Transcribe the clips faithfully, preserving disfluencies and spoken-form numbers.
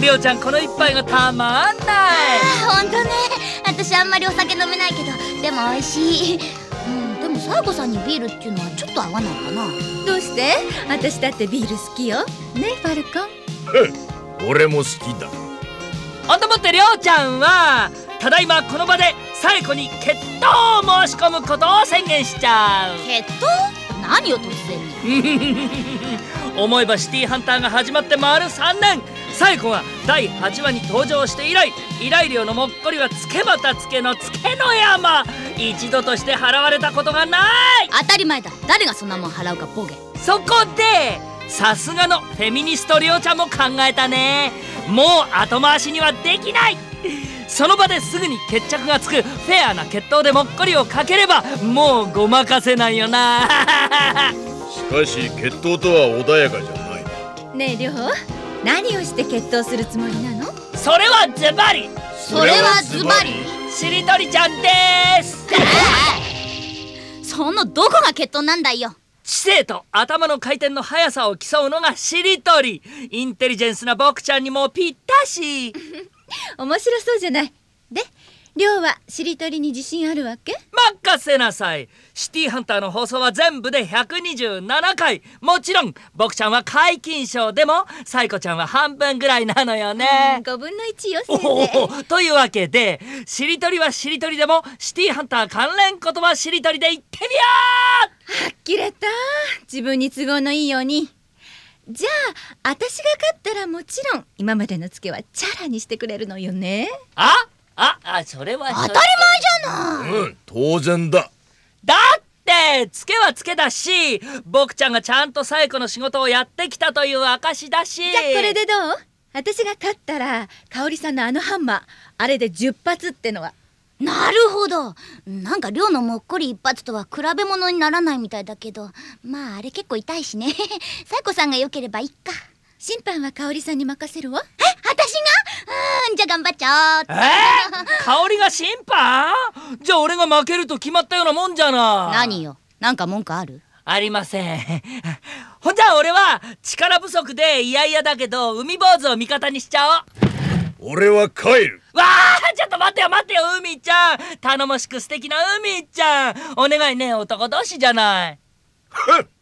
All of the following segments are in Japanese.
りょうちゃんこの一杯がたまんない。 あ、ほんとね。私あんまりお酒飲めないけど、でも美味しい。うん、でもサイコさんにビールっていうのはちょっと合わないかな。 どうして？私だってビール好きよ。ね、ファルコン。 俺も好きだ。 ほんともってりょうちゃんはただいまこの場でサエコに決闘を申し込むことを宣言しちゃう。 決闘？何を突然に。 思えばシティーハンターが始まって丸さんねん。サエコがだいはちわに登場して以来、依頼料のもっこりはつけまたつけのつけの山。一度として払われたことがない。 当たり前だ。誰がそんなもん払うかボケ。 そこでさすがのフェミニストりょうちゃんも考えたね。もう後回しにはできない。その場ですぐに決着がつくフェアな決闘でもっこりをかければもうごまかせないよな。 しかし決闘とは穏やかじゃないな。 ねえりょう、何をして決闘するつもりなの？ それはズバリそれはズバリしりとりちゃんです。 そのどこが決闘なんだよ。 知性と頭の回転の速さを競うのがしりとり。インテリジェンスな僕ちゃんにもぴったし。 面白そうじゃない。で、りょうはしりとりに自信あるわけ？ 任せなさい。シティーハンターの放送は全部でひゃくにじゅうななかい。もちろん僕ちゃんは皆勤賞でもサイコちゃんは半分ぐらいなのよね。 ごぶんのいちよ、せいぜおお。というわけでしりとりはしりとりでもシティーハンター関連言葉しりとりで言ってみよう。 はっきれた。自分に都合のいいように。じゃあ私が勝ったらもちろん今までのツケはチャラにしてくれるのよね。 あああ、それは当たり前じゃない。 うん、当然だ。 だってツケはツケだし、僕ちゃんがちゃんとサイコの仕事をやってきたという証だし。 じゃあこれでどう？私が勝ったら香織さんのあのハンマー、あれでじゅっぱつってのは。 なるほど。なんか寮のもっこり一発とは比べ物にならないみたいだけど、まああれ結構痛いしね。サイコさんが良ければいいか。 審判は香織さんに任せるわ。 え、私が？うん、じゃあ頑張っちゃおう。 えー、香りが審判？じゃあ俺が負けると決まったようなもんじゃな。 何よ、なんか文句ある？ ありません。ほんじゃあ俺は力不足でいやいやだけど海坊主を味方にしちゃおう。 俺は帰る。 わあ、ちょっと待ってよ待ってよ、海ちゃん。頼もしく素敵な海ちゃん、お願いね。男同士じゃない。 ふっ。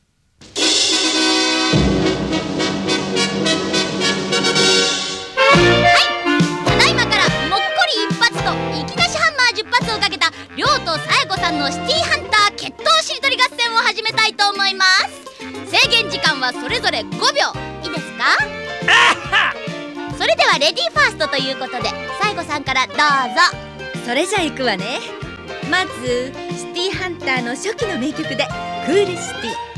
ただいまからもっこり一発といきなしハンマーじゅっぱつをかけた寮とサエコさんのシティーハンター決闘しりとり合戦を始めたいと思います。制限時間はそれぞれごびょう。いいですか？それではレディーファーストということでサエコさんからどうぞ。 それじゃあ行くわね。まずシティーハンターの初期の名曲でクールシティ。